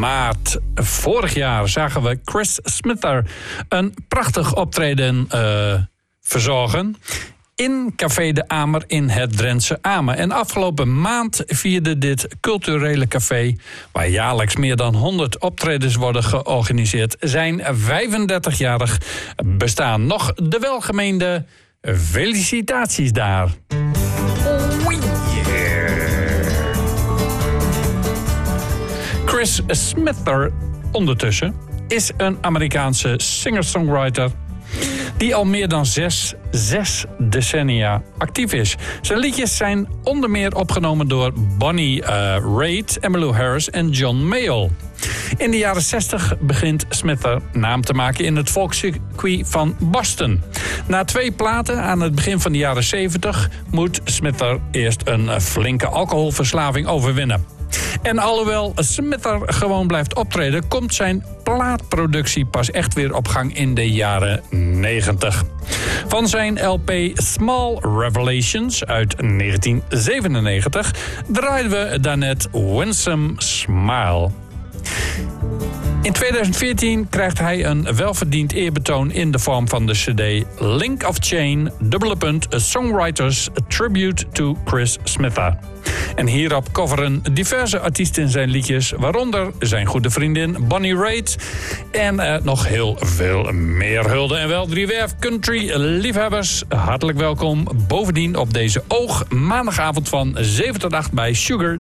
maart vorig jaar zagen we Chris Smither een prachtig optreden verzorgen in Café de Amer in het Drentse Amen. En afgelopen maand vierde dit culturele café, waar jaarlijks meer dan 100 optredens worden georganiseerd, zijn 35-jarig bestaan. Nog de welgemeende felicitaties daar. Chris Smither ondertussen is een Amerikaanse singer-songwriter die al meer dan zes decennia actief is. Zijn liedjes zijn onder meer opgenomen door Bonnie Raitt, Emmylou Harris en John Mayall. In de jaren 60 begint Smither naam te maken in het volkscircuit van Boston. Na 2 platen aan het begin van de jaren 70 moet Smither eerst een flinke alcoholverslaving overwinnen. En alhoewel Smither gewoon blijft optreden, komt zijn plaatproductie pas echt weer op gang in de jaren 90. Van zijn LP Small Revelations uit 1997 draaiden we daarnet Winsome Smile. In 2014 krijgt hij een welverdiend eerbetoon in de vorm van de cd Link of Chain, A Songwriters Tribute to Chris Smither. En hierop coveren diverse artiesten zijn liedjes, waaronder zijn goede vriendin Bonnie Raitt en nog heel veel meer hulde. En wel driewerf country liefhebbers, hartelijk welkom bovendien op deze maandagavond van 7 tot 8 bij Sugar